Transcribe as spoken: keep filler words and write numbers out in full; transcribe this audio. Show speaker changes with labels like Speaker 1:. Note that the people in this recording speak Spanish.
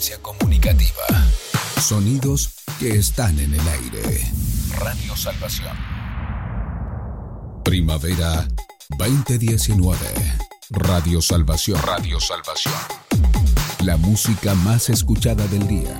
Speaker 1: Comunicativa. Sonidos que están en el aire. Radio Salvación. Primavera veinte diecinueve. Radio Salvación. Radio Salvación. La música más escuchada del día.